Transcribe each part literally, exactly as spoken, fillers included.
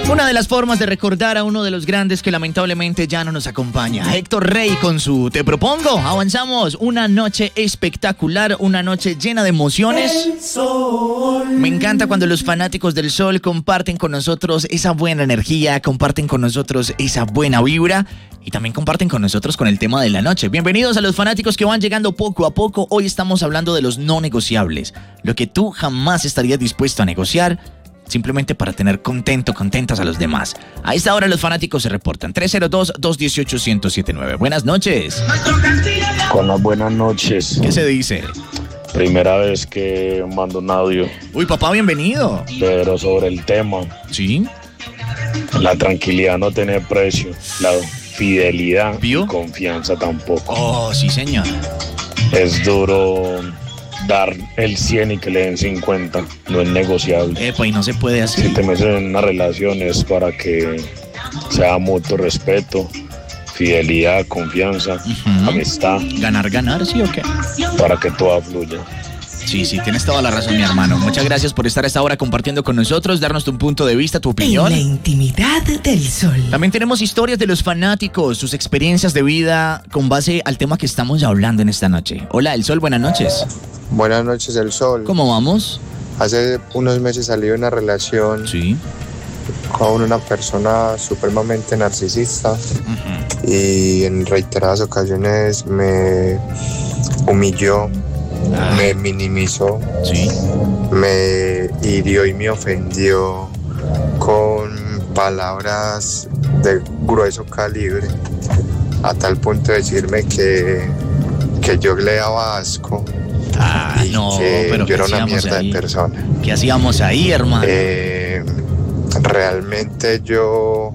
Una de las formas de recordar a uno de los grandes que lamentablemente ya no nos acompaña, Héctor Rey con su Te Propongo. Avanzamos, una noche espectacular, una noche llena de emociones. Me encanta cuando los fanáticos del sol comparten con nosotros esa buena energía, comparten con nosotros esa buena vibra y también comparten con nosotros con el tema de la noche. Bienvenidos a los fanáticos que van llegando poco a poco. Hoy estamos hablando de los no negociables, lo que tú jamás estarías dispuesto a negociar, simplemente para tener contento, contentas a los demás. A esta hora los fanáticos se reportan. tres cero dos, dos uno ocho, uno cero siete nueve. Buenas noches. Con las buenas noches. ¿Qué se dice? Primera vez que mando un audio. Uy, papá, bienvenido. Pero sobre el tema. ¿Sí? La tranquilidad no tiene precio. La fidelidad ¿Vio? Y confianza tampoco. Oh, sí, señor. Es duro dar el cien y que le den cincuenta, no es negociable. Epa, y no se puede así. Si te metes en una relación es para que sea mutuo respeto, fidelidad, confianza, uh-huh. amistad. Ganar, ganar, ¿sí o qué? Para que todo fluya. Sí, sí, tienes toda la razón, mi hermano. Muchas gracias por estar a esta hora compartiendo con nosotros, darnos tu punto de vista, tu opinión. En la intimidad del sol. También tenemos historias de los fanáticos, sus experiencias de vida con base al tema que estamos hablando en esta noche. Hola, El Sol, buenas noches. Buenas noches, El Sol. ¿Cómo vamos? Hace unos meses salí de una relación sí. con una persona supremamente narcisista uh-huh. y en reiteradas ocasiones me humilló. Ah. Me minimizó, sí. me hirió y me ofendió con palabras de grueso calibre, a tal punto de decirme que, que yo le daba asco. Ah, y no, que pero yo era una mierda ahí? de persona. ¿Qué hacíamos ahí, hermano? Eh, realmente yo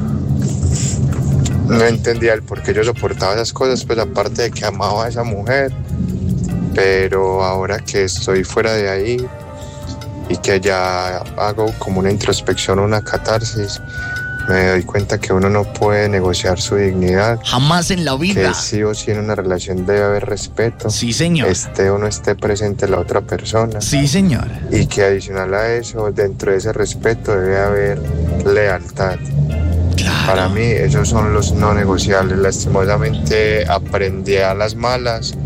no entendía el por qué yo soportaba esas cosas, pues aparte de que amaba a esa mujer. Pero ahora que estoy fuera de ahí y que ya hago como una introspección, una catarsis, me doy cuenta que uno no puede negociar su dignidad. Jamás en la vida. Que sí o sí en una relación debe haber respeto. Sí, señor. Esté o no esté presente la otra persona. Sí, señor. Y que adicional a eso, dentro de ese respeto debe haber lealtad. Claro. Para mí esos son los no negociables. Lastimosamente aprendí a las malas.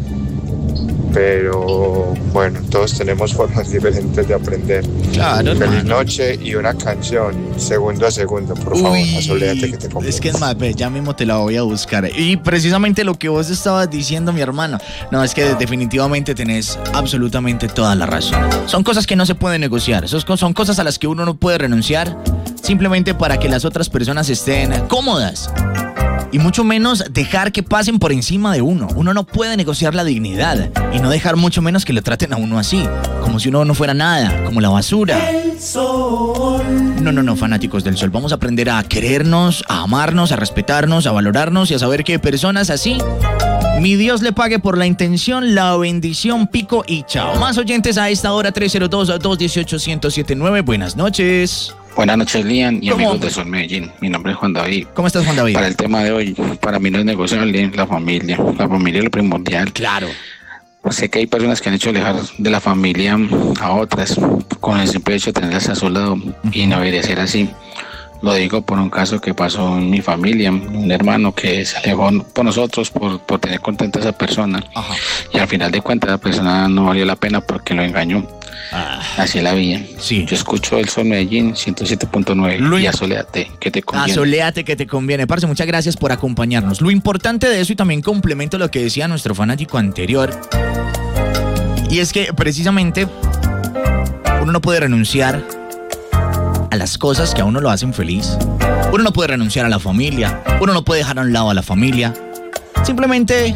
Pero bueno, todos tenemos formas diferentes de aprender. Claro, Feliz hermano. noche y una canción, segundo a segundo, por favor. Uy, Asoléate que te conviene. Es que es más, ve, ya mismo te la voy a buscar. Y precisamente lo que vos estabas diciendo, mi hermano. No, es que definitivamente tenés absolutamente toda la razón. Son cosas que no se pueden negociar. Son cosas a las que uno no puede renunciar simplemente para que las otras personas estén cómodas. Y mucho menos dejar que pasen por encima de uno. Uno no puede negociar la dignidad. Y no dejar mucho menos que lo traten a uno así. Como si uno no fuera nada. Como la basura. El sol. No, no, no, fanáticos del sol. Vamos a aprender a querernos, a amarnos, a respetarnos, a valorarnos y a saber que personas así, mi Dios le pague por la intención, la bendición, pico y chao. Más oyentes a esta hora, tres cero dos, dos uno ocho, uno cero siete nueve. Buenas noches. Buenas noches, Lian y amigos hombre? de Sol Medellín. Mi nombre es Juan David. ¿Cómo estás, Juan David? Para el tema de hoy, para mí no es negociable la familia. La familia es lo primordial. Claro. Sé que hay personas que han hecho alejar de la familia a otras con el simple hecho de tenerlas a su lado y no debería ser así. Lo digo por un caso que pasó en mi familia, un hermano que se alejó por nosotros por, por tener contenta a esa persona. Ajá. Y al final de cuentas la persona no valió la pena porque lo engañó. Ah, así es la vida. Sí. Yo escucho el Sol Medellín ciento siete punto nueve y asoléate que te conviene. Asoléate que te conviene. Parce, muchas gracias por acompañarnos. Lo importante de eso, y también complemento lo que decía nuestro fanático anterior, y es que precisamente uno no puede renunciar a las cosas que a uno lo hacen feliz. Uno no puede renunciar a la familia. Uno no puede dejar a un lado a la familia simplemente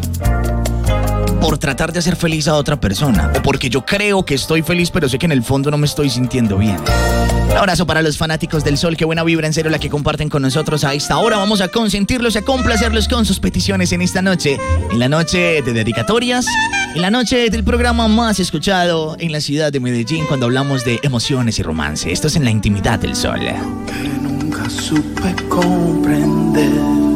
por tratar de hacer feliz a otra persona, o porque yo creo que estoy feliz pero sé que en el fondo no me estoy sintiendo bien. Un abrazo para los fanáticos del sol, qué buena vibra, en serio, la que comparten con nosotros a esta hora. Vamos a consentirlos y a complacerlos con sus peticiones en esta noche, en la noche de dedicatorias, en la noche del programa más escuchado en la ciudad de Medellín cuando hablamos de emociones y romance. Esto es En la Intimidad del Sol. Que nunca supe comprender